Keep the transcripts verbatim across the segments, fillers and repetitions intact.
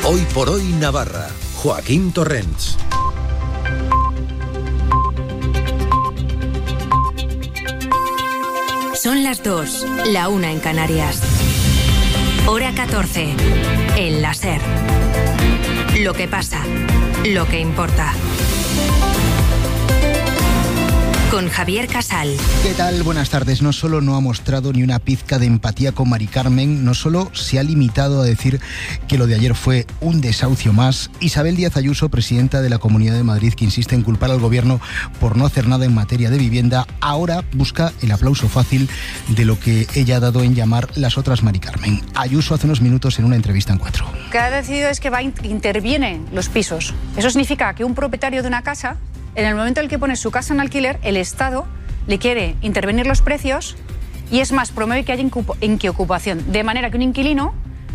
Hoy por hoy Navarra. Joaquín Torrents. Son las dos, la una en Canarias. Hora catorce. El la SER. Lo que pasa, lo que importa. Con Javier Casal. ¿Qué tal? Buenas tardes. No solo no ha mostrado ni una pizca de empatía con Mari Carmen, no solo se ha limitado a decir que lo de ayer fue un desahucio más. Isabel Díaz Ayuso, presidenta de la Comunidad de Madrid, que insiste en culpar al gobierno por no hacer nada en materia de vivienda, ahora busca el aplauso fácil de lo que ella ha dado en llamar las otras Mari Carmen. Ayuso hace unos minutos en una entrevista en Cuatro. Lo que ha decidido es que va interviene los pisos. Eso significa que un propietario de una casa, en el momento en el que pone su casa en alquiler, el Estado le quiere intervenir los precios y es más, promueve que haya inquiocupación. De manera que un inquilino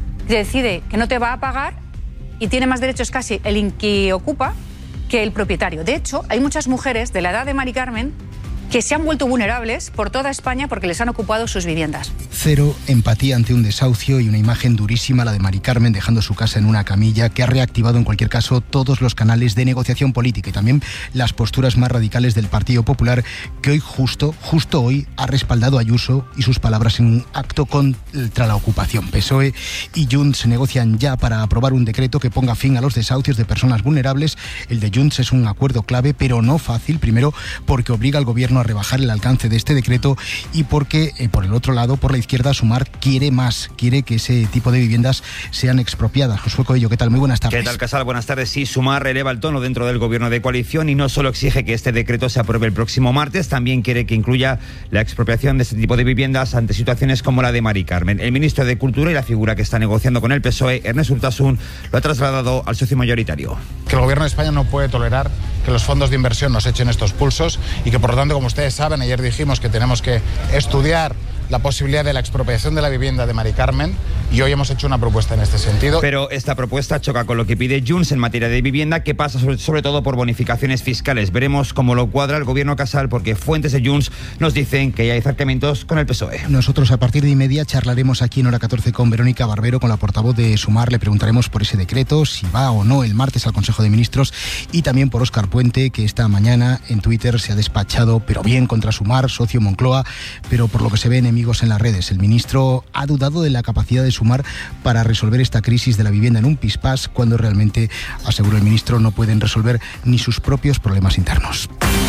decide que no te va a pagar y tiene más derechos casi el inquiocupa que el propietario. De hecho, hay muchas mujeres de la edad de Mari Carmen que se han vuelto vulnerables por toda España porque les han ocupado sus viviendas. Cero empatía ante un desahucio y una imagen durísima, la de Mari Carmen dejando su casa en una camilla, que ha reactivado en cualquier caso todos los canales de negociación política y también las posturas más radicales del Partido Popular, que hoy justo, justo hoy ha respaldado a Ayuso y sus palabras en un acto contra la ocupación. P S O E y Junts negocian ya para aprobar un decreto que ponga fin a los desahucios de personas vulnerables. El de Junts es un acuerdo clave, pero no fácil, primero porque obliga al gobierno a rebajar el alcance de este decreto y porque, eh, por el otro lado, por la izquierda, Sumar quiere más, quiere que ese tipo de viviendas sean expropiadas. Josué Coello, ¿qué tal? Muy buenas tardes. ¿Qué tal, Casal? Buenas tardes. Sí, Sumar eleva el tono dentro del gobierno de coalición y no solo exige que este decreto se apruebe el próximo martes, también quiere que incluya la expropiación de este tipo de viviendas ante situaciones como la de Mari Carmen. El ministro de Cultura y la figura que está negociando con el P S O E, Ernest Urtasun, lo ha trasladado al socio mayoritario. Que el gobierno de España no puede tolerar que los fondos de inversión nos echen estos pulsos y que, por lo tanto, como ustedes saben, ayer dijimos que tenemos que estudiar la posibilidad de la expropiación de la vivienda de Mari Carmen y hoy hemos hecho una propuesta en este sentido. Pero esta propuesta choca con lo que pide Junts en materia de vivienda, que pasa sobre, sobre todo por bonificaciones fiscales. Veremos cómo lo cuadra el gobierno Casal, porque fuentes de Junts nos dicen que ya hay acercamientos con el P S O E. Nosotros a partir de y media charlaremos aquí en Hora catorce con Verónica Barbero, con la portavoz de Sumar. Le preguntaremos por ese decreto, si va o no el martes al Consejo de Ministros, y también por Óscar Puente, que esta mañana en Twitter se ha despachado, pero bien, contra Sumar, socio Moncloa, pero por lo que se ve enemigos en las redes. El ministro ha dudado de la capacidad de Sumar para resolver esta crisis de la vivienda en un pispás, cuando realmente, aseguró el ministro, no pueden resolver ni sus propios problemas internos.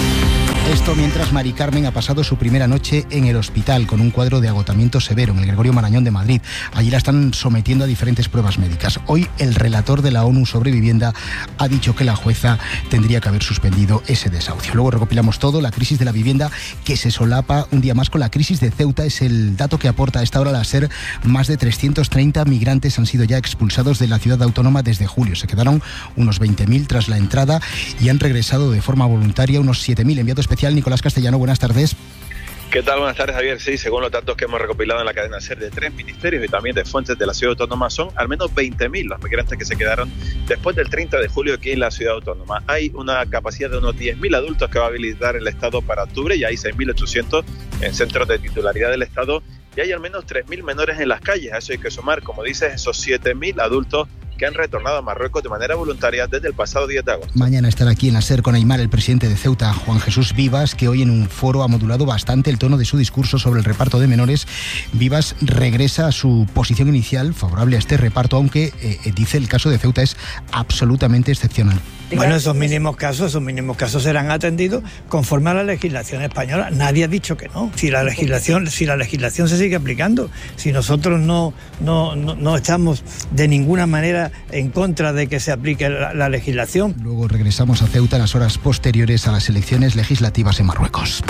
Esto mientras Mari Carmen ha pasado su primera noche en el hospital con un cuadro de agotamiento severo en el Gregorio Marañón de Madrid. Allí la están sometiendo a diferentes pruebas médicas. Hoy el relator de la ONU sobre vivienda ha dicho que la jueza tendría que haber suspendido ese desahucio. Luego recopilamos todo, la crisis de la vivienda que se solapa un día más con la crisis de Ceuta. Es el dato que aporta a esta hora la SER. Más de trescientos treinta migrantes han sido ya expulsados de la ciudad autónoma desde julio. Se quedaron unos veinte mil tras la entrada y han regresado de forma voluntaria unos siete mil. Enviado especial Nicolás Castellano, buenas tardes. ¿Qué tal? Buenas tardes, Javier. Sí, según los datos que hemos recopilado en la cadena SER de tres ministerios y también de fuentes de la ciudad autónoma, son al menos veinte mil los migrantes que se quedaron después del treinta de julio aquí en la ciudad autónoma. Hay una capacidad de unos diez mil adultos que va a habilitar el Estado para octubre, y hay seis mil ochocientos en centros de titularidad del Estado, y hay al menos tres mil menores en las calles. A eso hay que sumar, como dices, esos siete mil adultos que han retornado a Marruecos de manera voluntaria desde el pasado diez de agosto. Mañana estará aquí en la SER con Aymar el presidente de Ceuta, Juan Jesús Vivas, que hoy en un foro ha modulado bastante el tono de su discurso sobre el reparto de menores. Vivas regresa a su posición inicial favorable a este reparto, aunque eh, dice el caso de Ceuta es absolutamente excepcional. Bueno, esos mínimos casos, esos mínimos casos serán atendidos conforme a la legislación española. Nadie ha dicho que no. Si la legislación, si la legislación se sigue aplicando, si nosotros no, no, no, no estamos de ninguna manera en contra de que se aplique la, la legislación. Luego regresamos a Ceuta en las horas posteriores a las elecciones legislativas en Marruecos.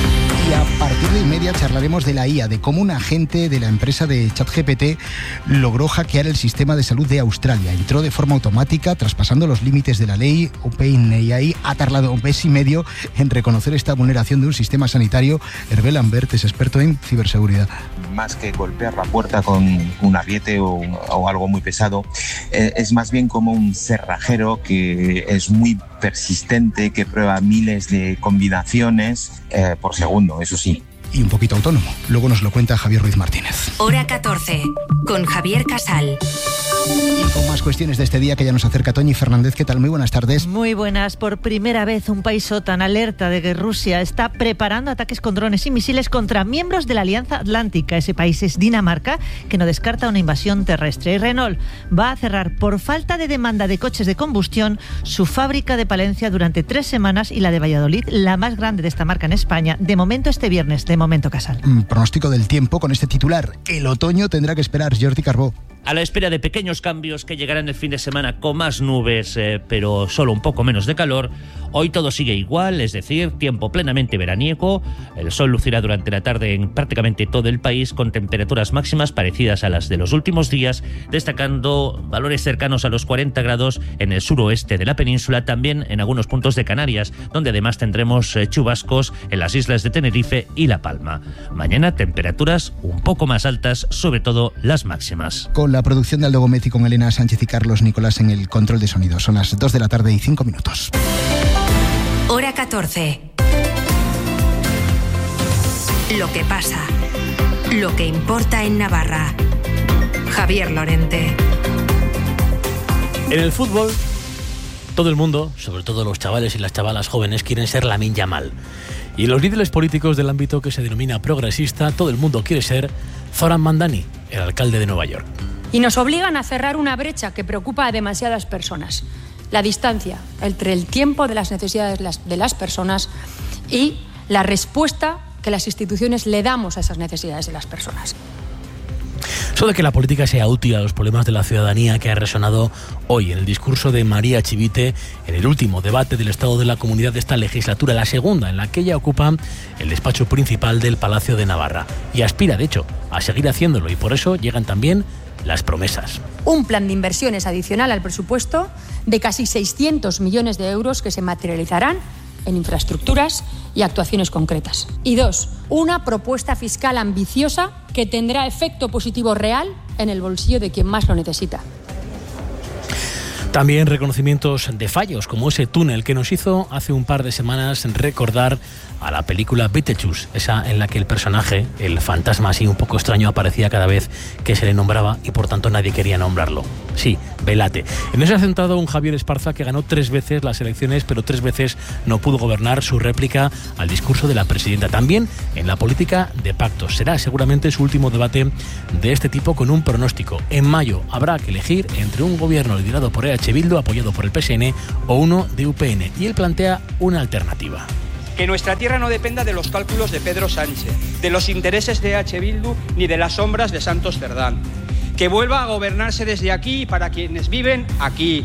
Y a partir de y media charlaremos de la I A, de cómo un agente de la empresa de ChatGPT logró hackear el sistema de salud de Australia. Entró de forma automática, traspasando los límites de la ley. OpenAI ha tardado un mes y medio en reconocer esta vulneración de un sistema sanitario. Hervé Lambert es experto en ciberseguridad. Más que golpear la puerta con un ariete o, o algo muy pesado, eh, es más bien como un cerrajero que es muy persistente, que prueba miles de combinaciones eh, por segundo, eso sí. Y un poquito autónomo. Luego nos lo cuenta Javier Ruiz Martínez. Hora catorce, con Javier Casal. Y con más cuestiones de este día que ya nos acerca Toñi Fernández. ¿Qué tal? Muy buenas tardes. Muy buenas. Por primera vez un país OTAN alerta de que Rusia está preparando ataques con drones y misiles contra miembros de la Alianza Atlántica. Ese país es Dinamarca, que no descarta una invasión terrestre. Y Renault va a cerrar por falta de demanda de coches de combustión su fábrica de Palencia durante tres semanas y la de Valladolid, la más grande de esta marca en España. De momento este viernes, de momento Casal. Mm, pronóstico del tiempo con este titular. El otoño tendrá que esperar. Jordi Carbó. A la espera de pequeños cambios que llegarán el fin de semana con más nubes, eh, pero solo un poco menos de calor, hoy todo sigue igual, es decir, tiempo plenamente veraniego. El sol lucirá durante la tarde en prácticamente todo el país con temperaturas máximas parecidas a las de los últimos días, destacando valores cercanos a los cuarenta grados en el suroeste de la península, también en algunos puntos de Canarias, donde además tendremos eh, chubascos en las islas de Tenerife y La Palma. Mañana temperaturas un poco más altas, sobre todo las máximas. Con la producción de Aldo Gómez y con Elena Sánchez y Carlos Nicolás en el control de sonido. Son las dos de la tarde y cinco minutos. Hora catorce. Lo que pasa. Lo que importa en Navarra. Javier Lorente. En el fútbol, todo el mundo, sobre todo los chavales y las chavalas jóvenes, quieren ser Lamine Yamal. Y en los líderes políticos del ámbito que se denomina progresista, todo el mundo quiere ser Zoran Mandani, el alcalde de Nueva York. Y nos obligan a cerrar una brecha que preocupa a demasiadas personas. La distancia entre el tiempo de las necesidades de las personas y la respuesta que las instituciones le damos a esas necesidades de las personas. Eso de que la política sea útil a los problemas de la ciudadanía, que ha resonado hoy en el discurso de María Chivite en el último debate del Estado de la Comunidad de esta legislatura, la segunda en la que ella ocupa el despacho principal del Palacio de Navarra. Y aspira, de hecho, a seguir haciéndolo, y por eso llegan también las promesas. Un plan de inversiones adicional al presupuesto de casi seiscientos millones de euros que se materializarán en infraestructuras y actuaciones concretas. Y dos, una propuesta fiscal ambiciosa que tendrá efecto positivo real en el bolsillo de quien más lo necesita. También reconocimientos de fallos, como ese túnel que nos hizo hace un par de semanas recordar a la película Beetlejuice, esa en la que el personaje, el fantasma así un poco extraño, aparecía cada vez que se le nombraba y por tanto nadie quería nombrarlo. Sí, Velate. En eso ha sentado un Javier Esparza que ganó tres veces las elecciones, pero tres veces no pudo gobernar, su réplica al discurso de la presidenta. También en la política de pactos. Será seguramente su último debate de este tipo con un pronóstico. En mayo habrá que elegir entre un gobierno liderado por E H Bildu, apoyado por el P S N, o uno de U P N. Y él plantea una alternativa. Que nuestra tierra no dependa de los cálculos de Pedro Sánchez, de los intereses de E H Bildu ni de las sombras de Santos Cerdán. Que vuelva a gobernarse desde aquí y para quienes viven aquí.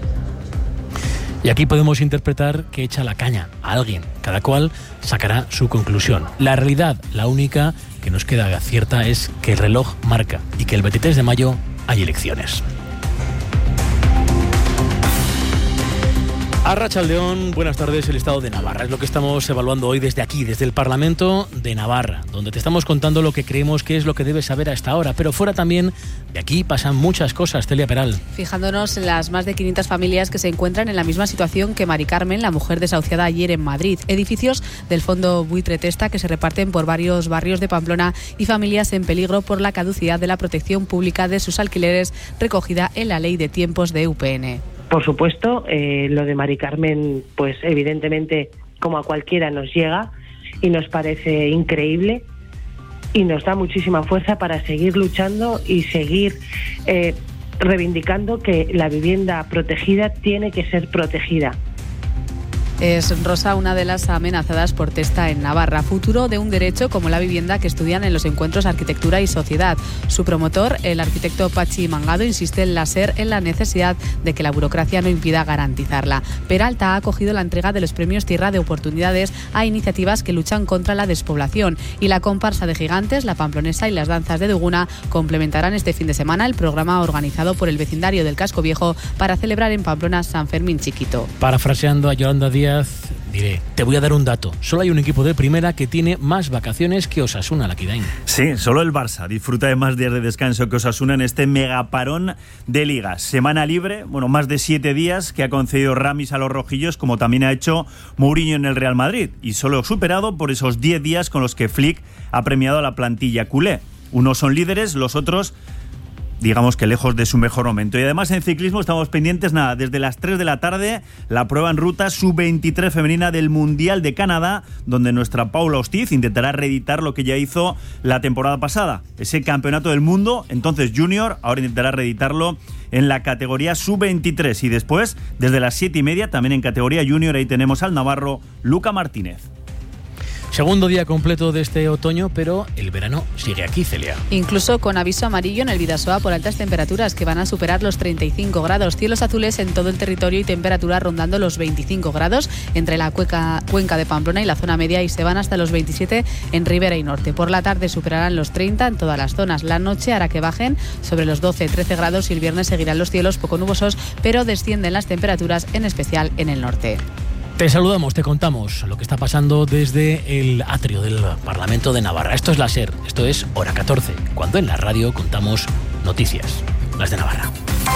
Y aquí podemos interpretar que echa la caña a alguien. Cada cual sacará su conclusión. La realidad, la única que nos queda cierta, es que el reloj marca y que el veintitrés de mayo hay elecciones. Arratsaldeón, buenas tardes. El estado de Navarra es lo que estamos evaluando hoy desde aquí, desde el Parlamento de Navarra, donde te estamos contando lo que creemos que es lo que debes saber a esta hora, pero fuera también de aquí pasan muchas cosas. Celia Peral. Fijándonos en las más de quinientas familias que se encuentran en la misma situación que Mari Carmen, la mujer desahuciada ayer en Madrid. Edificios del Fondo Buitre Testa que se reparten por varios barrios de Pamplona y familias en peligro por la caducidad de la protección pública de sus alquileres recogida en la Ley de Tiempos de U P N. Por supuesto, eh, lo de Mari Carmen, pues evidentemente, como a cualquiera, nos llega y nos parece increíble y nos da muchísima fuerza para seguir luchando y seguir eh, reivindicando que la vivienda protegida tiene que ser protegida. Es Rosa una de las amenazadas por Testa en Navarra. Futuro de un derecho como la vivienda que estudian en los encuentros Arquitectura y Sociedad. Su promotor, el arquitecto Pachi Mangado, insiste en la SER en la necesidad de que la burocracia no impida garantizarla. Peralta ha acogido la entrega de los premios Tierra de Oportunidades a iniciativas que luchan contra la despoblación. Y la comparsa de gigantes, la pamplonesa y las danzas de Duguna complementarán este fin de semana el programa organizado por el vecindario del Casco Viejo para celebrar en Pamplona San Fermín Chiquito. Parafraseando a Yolanda Díaz, diré, te voy a dar un dato. Solo hay un equipo de primera que tiene más vacaciones que Osasuna, Laquidain. Sí, solo el Barça disfruta de más días de descanso que Osasuna en este megaparón de liga. Semana libre, bueno, más de siete días que ha concedido Ramis a los rojillos, como también ha hecho Mourinho en el Real Madrid, y solo superado por esos diez días con los que Flick ha premiado a la plantilla culé. Unos son líderes, los otros digamos que lejos de su mejor momento. Y además en ciclismo estamos pendientes, nada, desde las tres de la tarde, la prueba en ruta sub veintitrés femenina del Mundial de Canadá, donde nuestra Paula Ostiz intentará reeditar lo que ya hizo la temporada pasada, ese campeonato del mundo, entonces junior, ahora intentará reeditarlo en la categoría sub veintitrés. Y después, desde las siete y media, también en categoría junior, ahí tenemos al navarro Luca Martínez. Segundo día completo de este otoño, pero el verano sigue aquí, Celia. Incluso con aviso amarillo en el Bidasoa por altas temperaturas que van a superar los treinta y cinco grados. Cielos azules en todo el territorio y temperaturas rondando los veinticinco grados entre la cuenca, cuenca de Pamplona y la zona media, y se van hasta los veintisiete en Ribera y Norte. Por la tarde superarán los treinta en todas las zonas. La noche hará que bajen sobre los doce trece grados y el viernes seguirán los cielos poco nubosos, pero descienden las temperaturas, en especial en el norte. Te saludamos, te contamos lo que está pasando desde el atrio del Parlamento de Navarra. Esto es la SER, esto es Hora catorce, cuando en la radio contamos noticias, las de Navarra.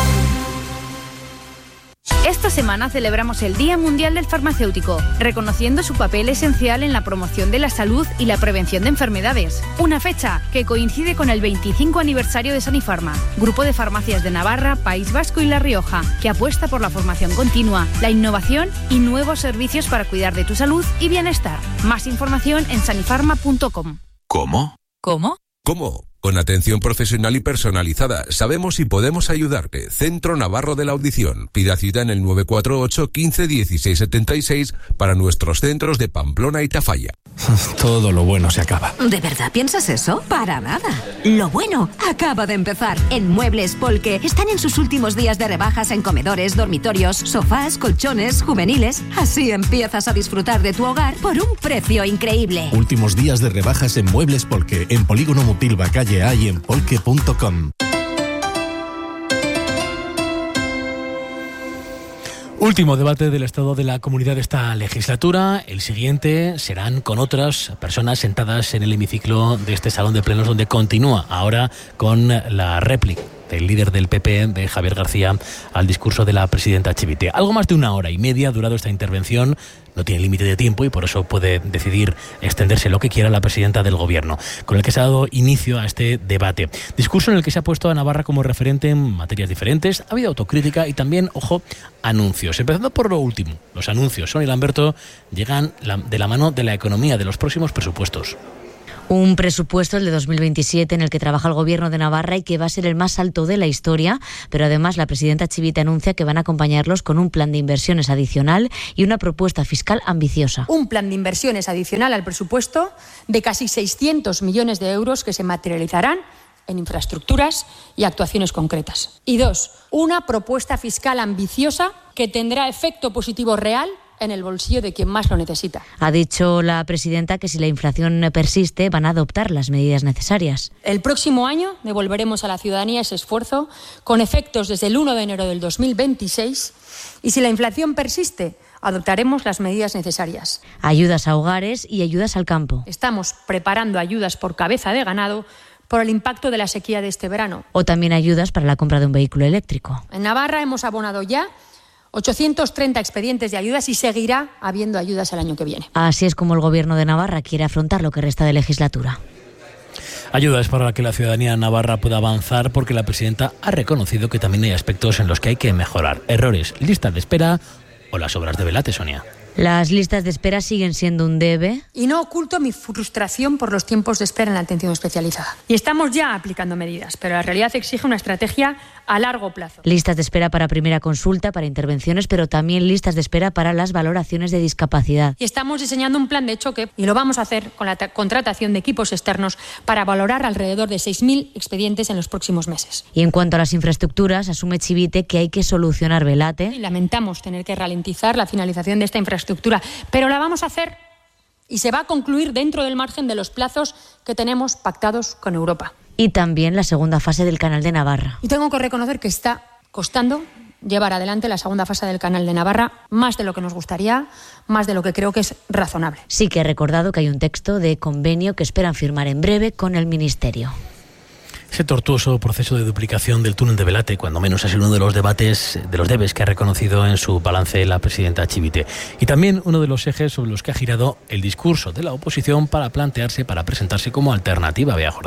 Esta semana celebramos el Día Mundial del Farmacéutico, reconociendo su papel esencial en la promoción de la salud y la prevención de enfermedades. Una fecha que coincide con el veinticinco aniversario de Sanifarma, grupo de farmacias de Navarra, País Vasco y La Rioja, que apuesta por la formación continua, la innovación y nuevos servicios para cuidar de tu salud y bienestar. Más información en sanifarma punto com. ¿Cómo? ¿Cómo? ¿Cómo? Con atención profesional y personalizada, sabemos y podemos ayudarte. Centro Navarro de la Audición. Pida cita en el nueve cuatro ocho, quince, dieciséis setenta y seis para nuestros centros de Pamplona y Tafalla. Todo lo bueno se acaba. ¿De verdad piensas eso? Para nada. Lo bueno acaba de empezar. En Muebles Polke están en sus últimos días de rebajas en comedores, dormitorios, sofás, colchones, juveniles. Así empiezas a disfrutar de tu hogar por un precio increíble. Últimos días de rebajas en Muebles Polke, en Polígono Mutilva, calle A y en polke punto com. Último debate del estado de la comunidad de esta legislatura. El siguiente serán con otras personas sentadas en el hemiciclo de este salón de plenos, donde continúa ahora con la réplica del líder del P P, de Javier García, al discurso de la presidenta Chivite. Algo más de una hora y media ha durado esta intervención. No tiene límite de tiempo y por eso puede decidir extenderse lo que quiera la presidenta del gobierno, con el que se ha dado inicio a este debate. Discurso en el que se ha puesto a Navarra como referente en materias diferentes. Ha habido autocrítica y también, ojo, anuncios. Empezando por lo último, los anuncios. Sonia Lamberto llegan de la mano de la economía, de los próximos presupuestos. Un presupuesto, el de dos mil veintisiete, en el que trabaja el Gobierno de Navarra y que va a ser el más alto de la historia, pero además la presidenta Chivite anuncia que van a acompañarlos con un plan de inversiones adicional y una propuesta fiscal ambiciosa. Un plan de inversiones adicional al presupuesto de casi seiscientos millones de euros que se materializarán en infraestructuras y actuaciones concretas. Y dos, una propuesta fiscal ambiciosa que tendrá efecto positivo real en el bolsillo de quien más lo necesita. Ha dicho la presidenta que si la inflación persiste van a adoptar las medidas necesarias. El próximo año devolveremos a la ciudadanía ese esfuerzo con efectos desde el uno de enero del dos mil veintiséis y si la inflación persiste adoptaremos las medidas necesarias. Ayudas a hogares y ayudas al campo. Estamos preparando ayudas por cabeza de ganado por el impacto de la sequía de este verano. O también ayudas para la compra de un vehículo eléctrico. En Navarra hemos abonado ya ochocientos treinta expedientes de ayudas y seguirá habiendo ayudas el año que viene. Así es como el Gobierno de Navarra quiere afrontar lo que resta de legislatura. Ayudas para que la ciudadanía navarra pueda avanzar, porque la presidenta ha reconocido que también hay aspectos en los que hay que mejorar. Errores, listas de espera o las obras de Velate, Sonia. Las listas de espera siguen siendo un debe. Y no oculto mi frustración por los tiempos de espera en la atención especializada. Y estamos ya aplicando medidas, pero la realidad exige una estrategia a largo plazo. Listas de espera para primera consulta, para intervenciones, pero también listas de espera para las valoraciones de discapacidad. Y estamos diseñando un plan de choque y lo vamos a hacer con la contratación de equipos externos para valorar alrededor de seis mil expedientes en los próximos meses. Y en cuanto a las infraestructuras, asume Chivite que hay que solucionar Velate. Y lamentamos tener que ralentizar la finalización de esta infraestructura, pero la vamos a hacer y se va a concluir dentro del margen de los plazos que tenemos pactados con Europa. Y también la segunda fase del Canal de Navarra. Y tengo que reconocer que está costando llevar adelante la segunda fase del Canal de Navarra, más de lo que nos gustaría, más de lo que creo que es razonable. Sí que he recordado que hay un texto de convenio que esperan firmar en breve con el Ministerio. Ese tortuoso proceso de duplicación del túnel de Velate, cuando menos, es uno de los debates, de los debes que ha reconocido en su balance la presidenta Chivite. Y también uno de los ejes sobre los que ha girado el discurso de la oposición para plantearse, para presentarse como alternativa a Bea Jordán.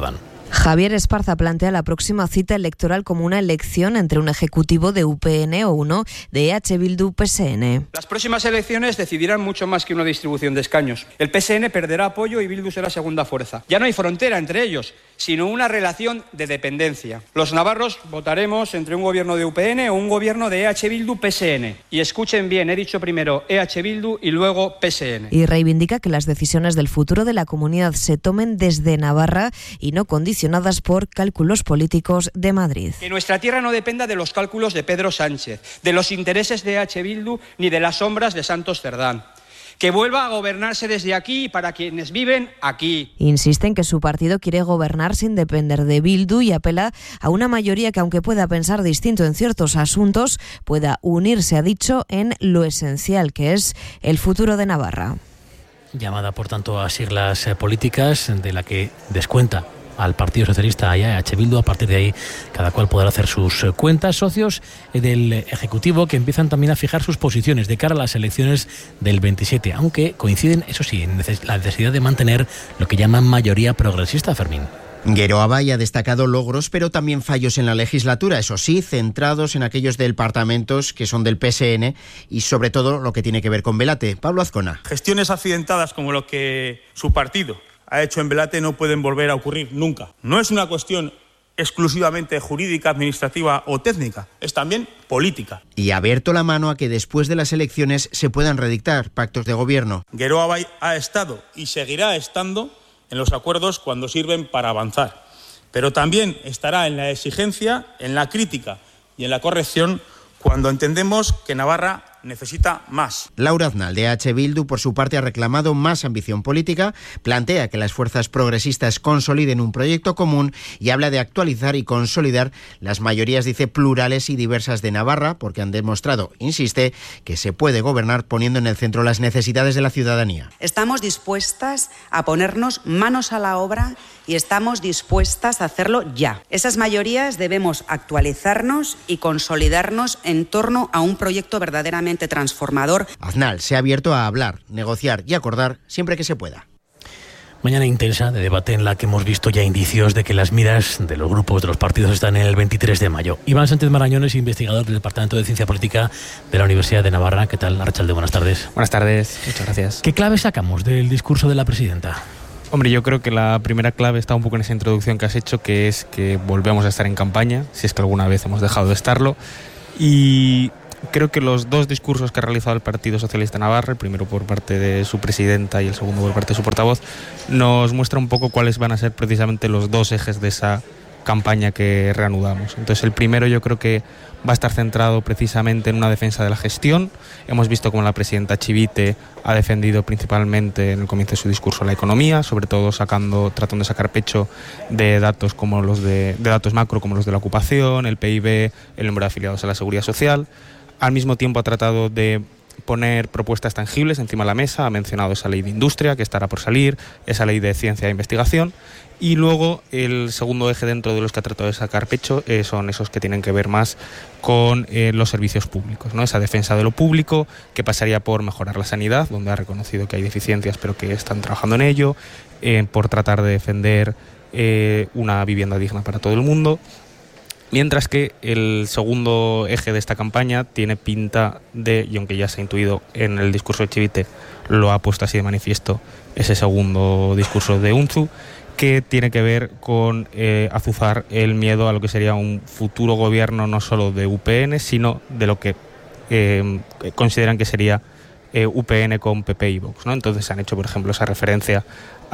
Javier Esparza plantea la próxima cita electoral como una elección entre un ejecutivo de U P N o uno de E H Bildu P S N. Las próximas elecciones decidirán mucho más que una distribución de escaños. El P S N perderá apoyo y Bildu será segunda fuerza. Ya no hay frontera entre ellos, sino una relación de dependencia. Los navarros votaremos entre un gobierno de U P N o un gobierno de E H Bildu P S N. Y escuchen bien, he dicho primero E H Bildu y luego P S N. Y reivindica que las decisiones del futuro de la comunidad se tomen desde Navarra y no condicionadas por cálculos políticos de Madrid. Que nuestra tierra no dependa de los cálculos de Pedro Sánchez, de los intereses de E H Bildu ni de las sombras de Santos Cerdán. Que vuelva a gobernarse desde aquí y para quienes viven aquí. Insiste en que su partido quiere gobernar sin depender de Bildu y apela a una mayoría que, aunque pueda pensar distinto en ciertos asuntos, pueda unirse, ha dicho, en lo esencial que es el futuro de Navarra. Llamada, por tanto, a siglas políticas de la que descuenta al Partido Socialista y a E H Bildu. A partir de ahí, cada cual podrá hacer sus cuentas. Socios del Ejecutivo que empiezan también a fijar sus posiciones de cara a las elecciones del veintisiete, aunque coinciden, eso sí, en la necesidad de mantener lo que llaman mayoría progresista, Fermín. Geroabay ha destacado logros, pero también fallos en la legislatura, eso sí, centrados en aquellos departamentos que son del P S N y sobre todo lo que tiene que ver con Belate. Pablo Azcona. Gestiones accidentadas como lo que su partido ha hecho en Belate no pueden volver a ocurrir nunca. No es una cuestión exclusivamente jurídica, administrativa o técnica, es también política. Y ha abierto la mano a que después de las elecciones se puedan redictar pactos de gobierno. Geroabay ha estado y seguirá estando en los acuerdos cuando sirven para avanzar, pero también estará en la exigencia, en la crítica y en la corrección cuando entendemos que Navarra necesita más. Laura Aznal, de E H Bildu, por su parte, ha reclamado más ambición política, plantea que las fuerzas progresistas consoliden un proyecto común y habla de actualizar y consolidar las mayorías, dice, plurales y diversas de Navarra, porque han demostrado, insiste, que se puede gobernar poniendo en el centro las necesidades de la ciudadanía. Estamos dispuestas a ponernos manos a la obra y estamos dispuestas a hacerlo ya. Esas mayorías debemos actualizarnos y consolidarnos en torno a un proyecto verdaderamente transformador. Aznal se ha abierto a hablar, negociar y acordar siempre que se pueda. Mañana intensa de debate en la que hemos visto ya indicios de que las miras de los grupos de los partidos están en el veintitrés de mayo. Iván Sánchez Marañón es investigador del Departamento de Ciencia Política de la Universidad de Navarra. ¿Qué tal, Arrachalde? Buenas tardes. Buenas tardes, muchas gracias. ¿Qué clave sacamos del discurso de la presidenta? Hombre, yo creo que la primera clave está un poco en esa introducción que has hecho, que es que volvemos a estar en campaña, si es que alguna vez hemos dejado de estarlo. Y creo que los dos discursos que ha realizado el Partido Socialista Navarra, el primero por parte de su presidenta y el segundo por parte de su portavoz, nos muestra un poco cuáles van a ser precisamente los dos ejes de esa campaña que reanudamos. Entonces, el primero yo creo que va a estar centrado precisamente en una defensa de la gestión. Hemos visto cómo la presidenta Chivite ha defendido principalmente en el comienzo de su discurso la economía, sobre todo sacando, tratando de sacar pecho de datos como los de, de datos macro como los de la ocupación, el P I B, el número de afiliados a la Seguridad Social. Al mismo tiempo ha tratado de poner propuestas tangibles encima de la mesa, ha mencionado esa ley de industria que estará por salir, esa ley de ciencia e investigación, y luego el segundo eje dentro de los que ha tratado de sacar pecho eh, son esos que tienen que ver más con eh, los servicios públicos, ¿no? Esa defensa de lo público que pasaría por mejorar la sanidad, donde ha reconocido que hay deficiencias pero que están trabajando en ello, eh, por tratar de defender eh, una vivienda digna para todo el mundo. Mientras que el segundo eje de esta campaña tiene pinta de, y aunque ya se ha intuido en el discurso de Chivite, lo ha puesto así de manifiesto ese segundo discurso de Unzu, que tiene que ver con eh, azuzar el miedo a lo que sería un futuro gobierno no solo de U P N, sino de lo que eh, consideran que sería eh, U P N con P P y Vox, ¿no? Entonces han hecho, por ejemplo, esa referencia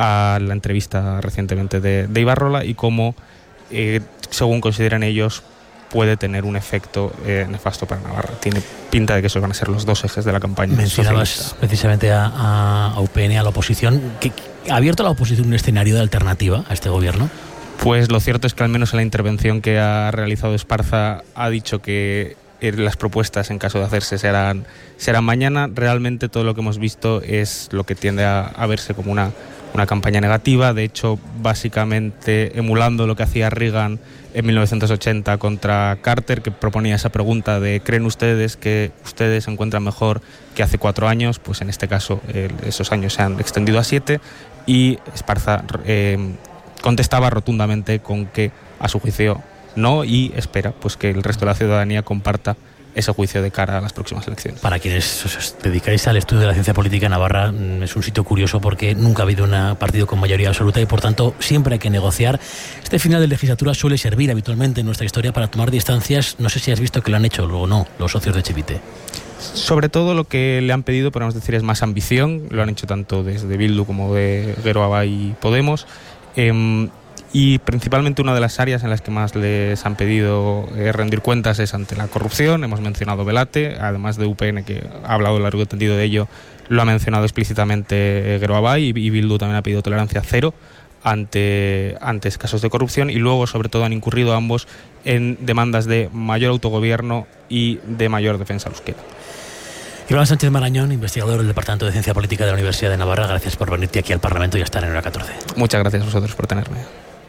a la entrevista recientemente de, de Ibarrola y cómo Eh, según consideran ellos, puede tener un efecto eh, nefasto para Navarra. Tiene pinta de que esos van a ser los dos ejes de la campaña. Mencionabas socialista. precisamente a, a, a U P N, a la oposición. ¿Que, ¿Ha abierto la oposición un escenario de alternativa a este gobierno? Pues lo cierto es que al menos en la intervención que ha realizado Esparza ha dicho que eh, las propuestas, en caso de hacerse, serán, serán mañana. Realmente todo lo que hemos visto es lo que tiende a, a verse como una una campaña negativa, de hecho básicamente emulando lo que hacía Reagan en mil novecientos ochenta contra Carter, que proponía esa pregunta de ¿creen ustedes que ustedes se encuentran mejor que hace cuatro años? Pues en este caso eh, esos años se han extendido a siete y Esparza eh, contestaba rotundamente con que, a su juicio, no, y espera pues que el resto de la ciudadanía comparta ese juicio de cara a las próximas elecciones. Para quienes os dedicáis al estudio de la ciencia política en Navarra, es un sitio curioso porque nunca ha habido un partido con mayoría absoluta y por tanto siempre hay que negociar. Este final de legislatura suele servir habitualmente en nuestra historia para tomar distancias. No sé si has visto que lo han hecho o no los socios de Chivite. Sobre todo lo que le han pedido, podemos decir, es más ambición. Lo han hecho tanto desde Bildu como de Geroa y Podemos. Eh, Y principalmente una de las áreas en las que más les han pedido eh, rendir cuentas es ante la corrupción. Hemos mencionado Belate, además de U P N, que ha hablado largo y tendido de ello, lo ha mencionado explícitamente eh, Geroa y, y Bildu también ha pedido tolerancia cero ante, ante casos de corrupción, y luego sobre todo han incurrido ambos en demandas de mayor autogobierno y de mayor defensa al euskera. Iván Sánchez Marañón, investigador del Departamento de Ciencia Política de la Universidad de Navarra, gracias por venirte aquí al Parlamento y estar en Hora catorce. Muchas gracias a vosotros por tenerme.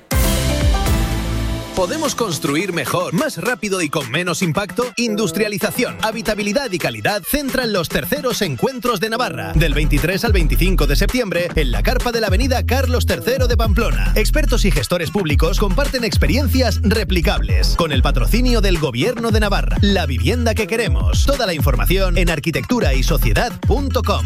¿Podemos construir mejor, más rápido y con menos impacto? Industrialización, habitabilidad y calidad centran los terceros encuentros de Navarra. Del veintitrés al veinticinco de septiembre, en la carpa de la avenida Carlos tercero de Pamplona. Expertos y gestores públicos comparten experiencias replicables. Con el patrocinio del Gobierno de Navarra. La vivienda que queremos. Toda la información en arquitectura y sociedad punto com.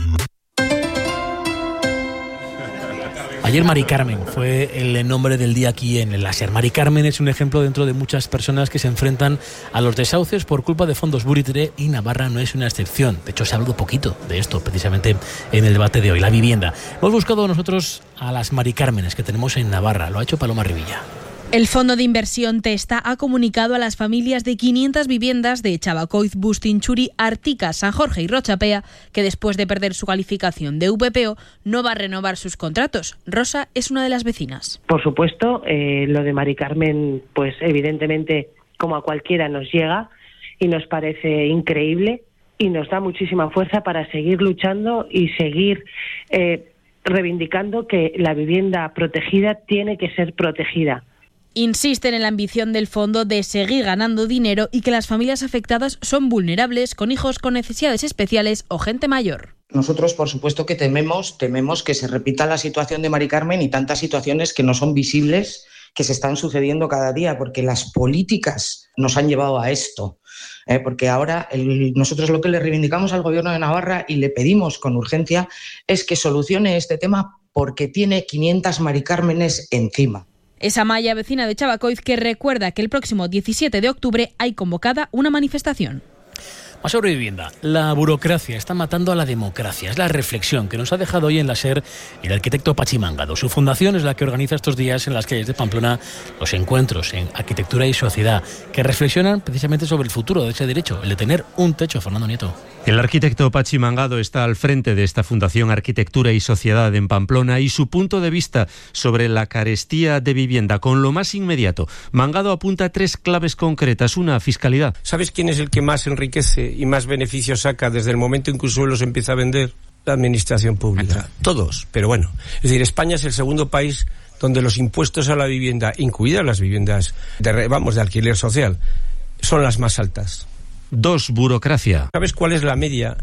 Ayer Mari Carmen fue el nombre del día aquí en el Láser. Mari Carmen es un ejemplo dentro de muchas personas que se enfrentan a los desahucios por culpa de fondos buitre, y Navarra no es una excepción. De hecho, se ha hablado poquito de esto precisamente en el debate de hoy, la vivienda. Hemos buscado nosotros a las Mari Cármenes que tenemos en Navarra. Lo ha hecho Paloma Rivilla. El Fondo de Inversión Testa ha comunicado a las familias de quinientas viviendas de Chabacoiz, Bustinchuri, Artica, San Jorge y Rochapea que después de perder su calificación de V P O no va a renovar sus contratos. Rosa es una de las vecinas. Por supuesto, eh, lo de Mari Carmen, pues evidentemente como a cualquiera nos llega y nos parece increíble y nos da muchísima fuerza para seguir luchando y seguir eh, reivindicando que la vivienda protegida tiene que ser protegida. Insisten en la ambición del fondo de seguir ganando dinero y que las familias afectadas son vulnerables, con hijos con necesidades especiales o gente mayor. Nosotros, por supuesto, que tememos, tememos que se repita la situación de Mari Carmen y tantas situaciones que no son visibles, que se están sucediendo cada día, porque las políticas nos han llevado a esto. Eh, porque ahora el, nosotros lo que le reivindicamos al Gobierno de Navarra y le pedimos con urgencia es que solucione este tema porque tiene quinientas Mari Cármenes encima. Es Amaya, vecina de Chabacoiz, que recuerda que el próximo diecisiete de octubre hay convocada una manifestación. Más sobre vivienda. La burocracia está matando a la democracia. Es la reflexión que nos ha dejado hoy en la SER el arquitecto Pachi Mangado. Su fundación es la que organiza estos días en las calles de Pamplona los encuentros en arquitectura y sociedad que reflexionan precisamente sobre el futuro de ese derecho, el de tener un techo. Fernando Nieto. El arquitecto Pachi Mangado está al frente de esta Fundación Arquitectura y Sociedad en Pamplona y su punto de vista sobre la carestía de vivienda con lo más inmediato. Mangado apunta tres claves concretas. Una, fiscalidad. ¿Sabes quién es el que más enriquece y más beneficios saca desde el momento en que un suelo se empieza a vender? La administración pública. Todos, pero bueno. Es decir, España es el segundo país donde los impuestos a la vivienda, incluidas las viviendas de, vamos, de alquiler social, son las más altas. Dos, burocracia. ¿Sabes cuál es la media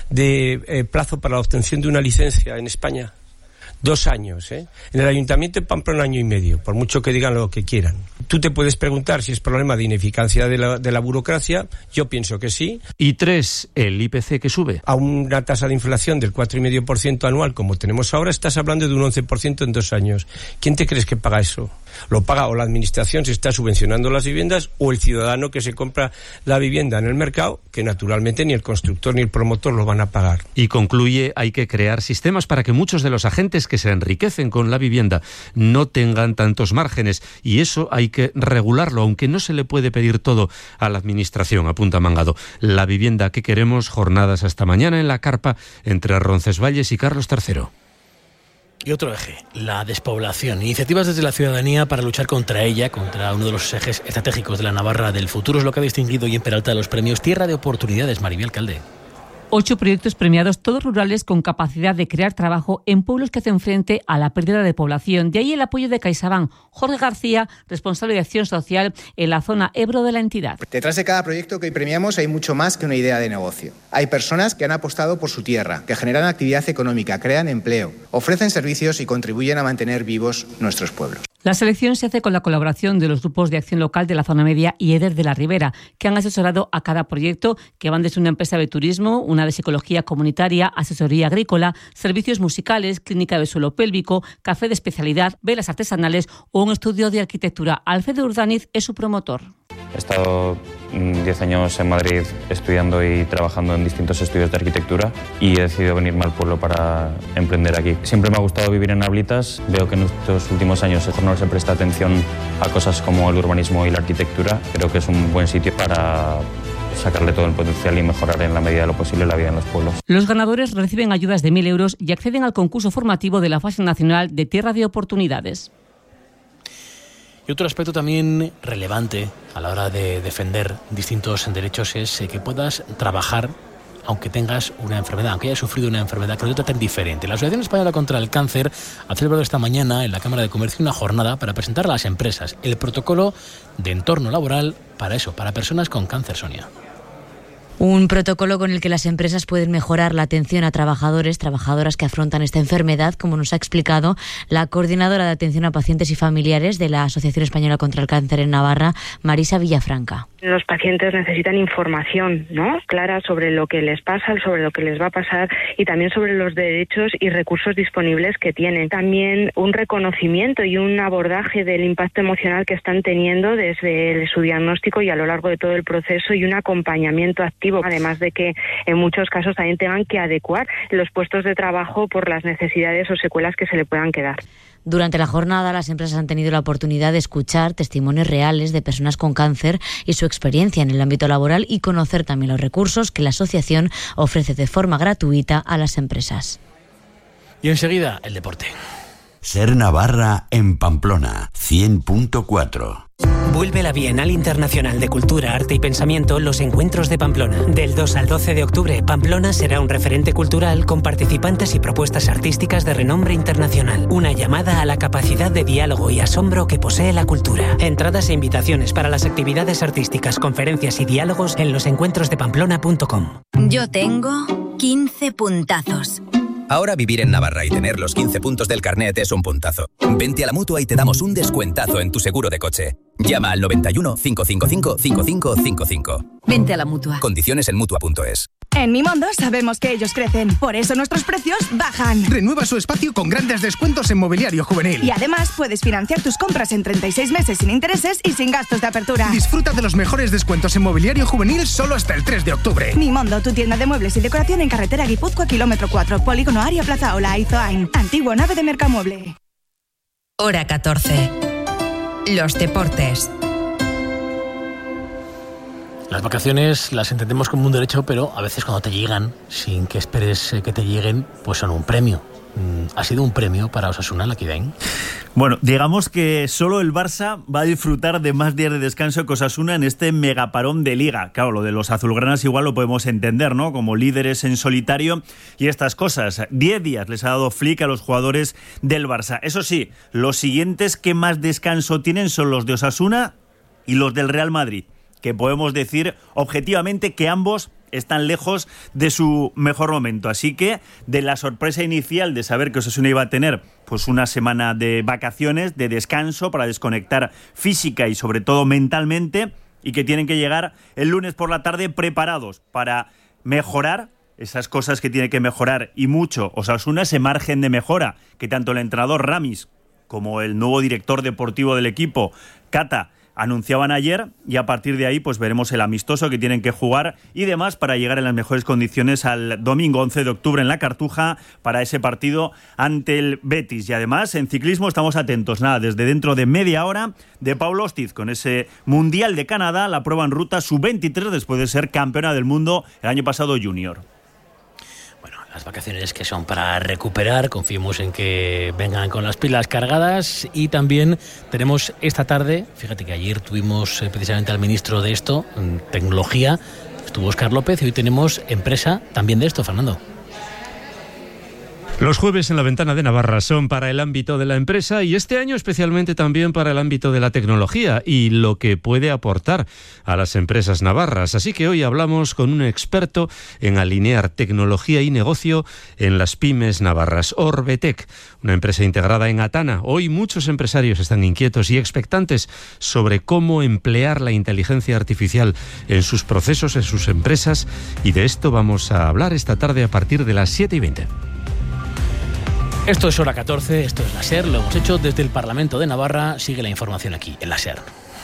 de eh, plazo para la obtención de una licencia en España? Dos años, ¿eh? En el Ayuntamiento de Pamplona, un año y medio, por mucho que digan lo que quieran. Tú te puedes preguntar si es problema de ineficacia de la, de la burocracia. Yo pienso que sí. Y tres, el I P C que sube. A una tasa de inflación del cuatro coma cinco por ciento anual, como tenemos ahora, estás hablando de un once por ciento en dos años. ¿Quién te crees que paga eso? Lo paga o la administración, se está subvencionando las viviendas, o el ciudadano que se compra la vivienda en el mercado, que naturalmente ni el constructor ni el promotor lo van a pagar. Y concluye, hay que crear sistemas para que muchos de los agentes que se enriquecen con la vivienda no tengan tantos márgenes, y eso hay que regularlo, aunque no se le puede pedir todo a la administración, apunta Mangado. La vivienda que queremos, jornadas hasta mañana en la carpa entre Roncesvalles y Carlos tercero. Y otro eje, la despoblación. Iniciativas desde la ciudadanía para luchar contra ella, contra uno de los ejes estratégicos de la Navarra del futuro, es lo que ha distinguido hoy en Peralta de los premios Tierra de Oportunidades. Maribel Alcalde. Ocho proyectos premiados, todos rurales, con capacidad de crear trabajo en pueblos que hacen frente a la pérdida de población. De ahí el apoyo de CaixaBank. Jorge García, responsable de Acción Social en la zona Ebro de la entidad. Detrás de cada proyecto que hoy premiamos hay mucho más que una idea de negocio. Hay personas que han apostado por su tierra, que generan actividad económica, crean empleo, ofrecen servicios y contribuyen a mantener vivos nuestros pueblos. La selección se hace con la colaboración de los grupos de acción local de la zona media y EDER de la Ribera, que han asesorado a cada proyecto, que van desde una empresa de turismo, una de psicología comunitaria, asesoría agrícola, servicios musicales, clínica de suelo pélvico, café de especialidad, velas artesanales o un estudio de arquitectura. Alfredo Urdaniz es su promotor. He estado diez años en Madrid estudiando y trabajando en distintos estudios de arquitectura y he decidido venirme al pueblo para emprender aquí. Siempre me ha gustado vivir en Ablitas. Veo que en estos últimos años no se presta atención a cosas como el urbanismo y la arquitectura. Creo que es un buen sitio para sacarle todo el potencial y mejorar en la medida de lo posible la vida en los pueblos. Los ganadores reciben ayudas de mil euros y acceden al concurso formativo de la fase nacional de Tierra de Oportunidades. Y otro aspecto también relevante a la hora de defender distintos derechos es que puedas trabajar aunque tengas una enfermedad, aunque hayas sufrido una enfermedad que no te traten diferente. La Asociación Española contra el Cáncer ha celebrado esta mañana en la Cámara de Comercio una jornada para presentar a las empresas el protocolo de entorno laboral para eso, para personas con cáncer, Sonia. Un protocolo con el que las empresas pueden mejorar la atención a trabajadores, trabajadoras que afrontan esta enfermedad, como nos ha explicado la coordinadora de atención a pacientes y familiares de la Asociación Española contra el Cáncer en Navarra, Marisa Villafranca. Los pacientes necesitan información, ¿no?, clara sobre lo que les pasa, sobre lo que les va a pasar y también sobre los derechos y recursos disponibles que tienen. También un reconocimiento y un abordaje del impacto emocional que están teniendo desde su diagnóstico y a lo largo de todo el proceso y un acompañamiento activo, además de que en muchos casos también tengan que adecuar los puestos de trabajo por las necesidades o secuelas que se le puedan quedar. Durante la jornada, las empresas han tenido la oportunidad de escuchar testimonios reales de personas con cáncer y su experiencia en el ámbito laboral y conocer también los recursos que la asociación ofrece de forma gratuita a las empresas. Y enseguida, el deporte. Ser Navarra en Pamplona, cien punto cuatro. Vuelve la Bienal Internacional de Cultura, Arte y Pensamiento Los Encuentros de Pamplona. Del dos al doce de octubre, Pamplona será un referente cultural con participantes y propuestas artísticas de renombre internacional. Una llamada a la capacidad de diálogo y asombro que posee la cultura. Entradas e invitaciones para las actividades artísticas, conferencias y diálogos en los encuentros de pamplona punto com. Yo tengo quince puntazos. Ahora vivir en Navarra y tener los quince puntos del carnet es un puntazo. Vente a la Mutua y te damos un descuentazo en tu seguro de coche. Llama al noventa y uno, cinco cinco cinco, cinco cinco cinco cinco. Vente a la Mutua. Condiciones en Mutua punto es. En Mimondo sabemos que ellos crecen, por eso nuestros precios bajan. Renueva su espacio con grandes descuentos en mobiliario juvenil. Y además puedes financiar tus compras en treinta y seis meses sin intereses y sin gastos de apertura. Disfruta de los mejores descuentos en mobiliario juvenil solo hasta el tres de octubre. Mimondo, tu tienda de muebles y decoración en carretera Guipúzcoa, kilómetro cuatro, Polígono Aria, Plaza Ola, Izoain. Antigua nave de Mercamueble. Hora catorce. Los deportes. Las vacaciones las entendemos como un derecho, pero a veces cuando te llegan, sin que esperes que te lleguen, pues son un premio. ¿Ha sido un premio para Osasuna, Lakidain? Bueno, digamos que solo el Barça va a disfrutar de más días de descanso que Osasuna en este megaparón de Liga. Claro, lo de los azulgranas igual lo podemos entender, ¿no? Como líderes en solitario y estas cosas. Diez días les ha dado Flick a los jugadores del Barça. Eso sí, los siguientes que más descanso tienen son los de Osasuna y los del Real Madrid, que podemos decir objetivamente que ambos están lejos de su mejor momento. Así que de la sorpresa inicial de saber que Osasuna iba a tener pues una semana de vacaciones, de descanso para desconectar física y sobre todo mentalmente, y que tienen que llegar el lunes por la tarde preparados para mejorar esas cosas que tiene que mejorar y mucho Osasuna, ese margen de mejora que tanto el entrenador Ramis como el nuevo director deportivo del equipo, Cata, anunciaban ayer, y a partir de ahí pues veremos el amistoso que tienen que jugar y demás para llegar en las mejores condiciones al domingo once de octubre en la Cartuja para ese partido ante el Betis. Y además en ciclismo estamos atentos, nada, desde dentro de media hora de Pau Lostiz con ese Mundial de Canadá, la prueba en ruta sub veintitrés después de ser campeona del mundo el año pasado junior. Las vacaciones que son para recuperar, confiemos en que vengan con las pilas cargadas. Y también tenemos esta tarde, fíjate que ayer tuvimos eh, precisamente al ministro de esto, en tecnología, estuvo Óscar López, y hoy tenemos empresa también de esto, Fernando. Los jueves en la ventana de Navarra son para el ámbito de la empresa y este año especialmente también para el ámbito de la tecnología y lo que puede aportar a las empresas navarras. Así que hoy hablamos con un experto en alinear tecnología y negocio en las pymes navarras. Orbetec, una empresa integrada en Atana. Hoy muchos empresarios están inquietos y expectantes sobre cómo emplear la inteligencia artificial en sus procesos, en sus empresas, y de esto vamos a hablar esta tarde a partir de las siete y veinte. Esto es Hora catorce, esto es la SER, lo hemos hecho desde el Parlamento de Navarra. Sigue la información aquí, en la SER.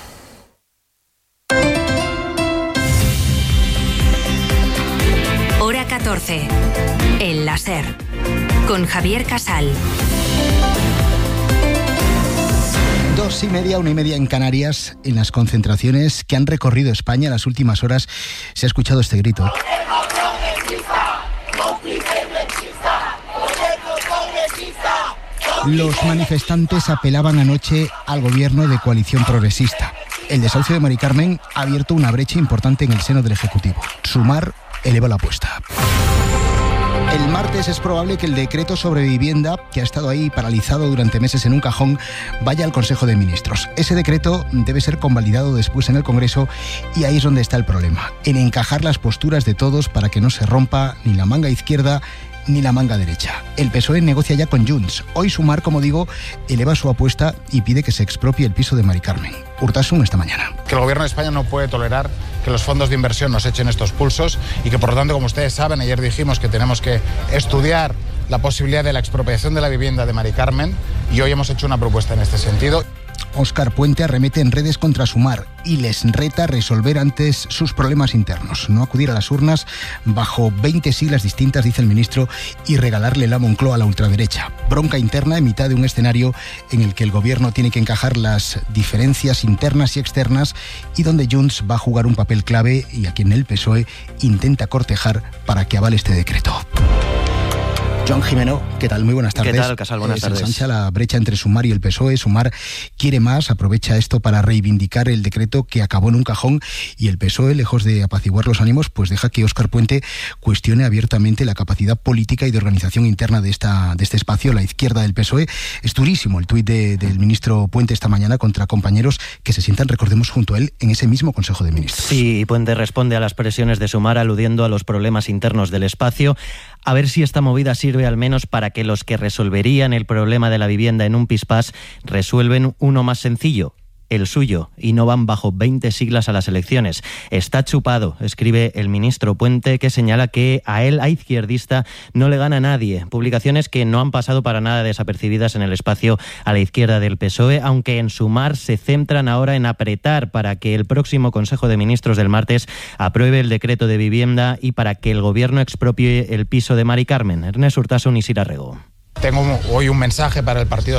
Hora catorce, en la SER, con Javier Casal. Dos y media, una y media en Canarias. En las concentraciones que han recorrido España en las últimas horas se ha escuchado este grito. Los manifestantes apelaban anoche al gobierno de coalición progresista. El desahucio de Mari Carmen ha abierto una brecha importante en el seno del Ejecutivo. Sumar eleva la apuesta. El martes es probable que el decreto sobre vivienda, que ha estado ahí paralizado durante meses en un cajón, vaya al Consejo de Ministros. Ese decreto debe ser convalidado después en el Congreso y ahí es donde está el problema, en encajar las posturas de todos para que no se rompa ni la manga izquierda ni la manga derecha. El P S O E negocia ya con Junts. Hoy Sumar, como digo, eleva su apuesta y pide que se expropie el piso de Mari Carmen. Urtasun esta mañana. Que el Gobierno de España no puede tolerar que los fondos de inversión nos echen estos pulsos y que, por lo tanto, como ustedes saben, ayer dijimos que tenemos que estudiar la posibilidad de la expropiación de la vivienda de Mari Carmen y hoy hemos hecho una propuesta en este sentido. Óscar Puente arremete en redes contra Sumar y les reta a resolver antes sus problemas internos, no acudir a las urnas bajo veinte siglas distintas, dice el ministro, y regalarle la Moncloa a la ultraderecha. Bronca interna en mitad de un escenario en el que el gobierno tiene que encajar las diferencias internas y externas y donde Junts va a jugar un papel clave y a quien el P S O E intenta cortejar para que avale este decreto. Joan Jimeno, ¿qué tal? Muy buenas tardes. ¿Qué tal, Casal? Buenas eh, tardes. Se ensancha la brecha entre Sumar y el P S O E. Sumar quiere más, aprovecha esto para reivindicar el decreto que acabó en un cajón y el P S O E, lejos de apaciguar los ánimos, pues deja que Óscar Puente cuestione abiertamente la capacidad política y de organización interna de esta de este espacio, la izquierda del P S O E. Es durísimo el tuit de, del ministro Puente esta mañana contra compañeros que se sientan, recordemos, junto a él en ese mismo Consejo de Ministros. Sí, Puente responde a las presiones de Sumar aludiendo a los problemas internos del espacio. A ver si esta movida sirve al menos para que los que resolverían el problema de la vivienda en un pispás resuelven uno más sencillo, el suyo, y no van bajo veinte siglas a las elecciones. Está chupado, escribe el ministro Puente, que señala que a él, a izquierdista, no le gana nadie. Publicaciones que no han pasado para nada desapercibidas en el espacio a la izquierda del P S O E, aunque en Sumar se centran ahora en apretar para que el próximo Consejo de Ministros del martes apruebe el decreto de vivienda y para que el gobierno expropie el piso de Mari Carmen. Ernest Urtasun y Sira Rego. Tengo hoy un mensaje para el Partido